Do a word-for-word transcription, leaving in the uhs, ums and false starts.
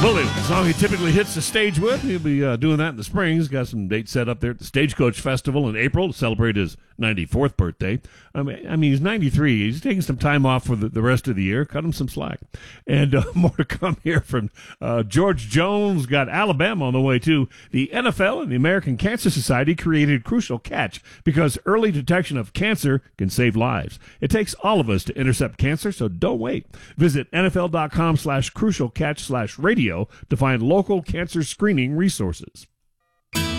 Bully, the song he typically hits the stage with. He'll be uh, doing that in the spring. He's got some dates set up there at the Stagecoach Festival in April to celebrate his ninety-fourth birthday. I mean, I mean he's ninety-three. He's taking some time off for the, the rest of the year. Cut him some slack. And uh, more to come here from uh, George Jones. Got Alabama on the way, too. The N F L and the American Cancer Society created Crucial Catch because early detection of cancer can save lives. It takes all of us to intercept cancer, so don't wait. Visit nfl.com slash crucial catch slash radio to find local cancer screening resources.